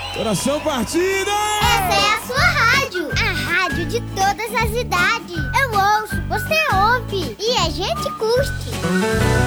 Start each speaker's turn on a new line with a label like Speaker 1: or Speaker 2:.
Speaker 1: Coração partido!
Speaker 2: Essa é a sua rádio, a rádio de todas as idades. Eu ouço, você ouve e a gente curte.